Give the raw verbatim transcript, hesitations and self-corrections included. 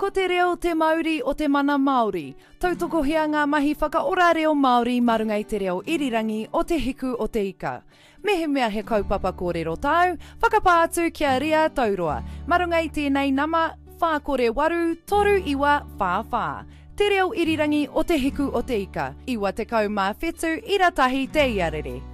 Ko te reo te Māori o te mana Māori. Tautokohea ngā mahi whakaora reo Māori marunga i te reo irirangi o te hiku o te ika. Mehe mea he kaupapa kōrero tau, whakapātu kia ria tauroa. Marunga i tēnei nama, whākore waru, toru iwa, whāwhā. Te reo irirangi o te hiku o te ika. Iwa te kau mā whetu, ira tahi te iarere.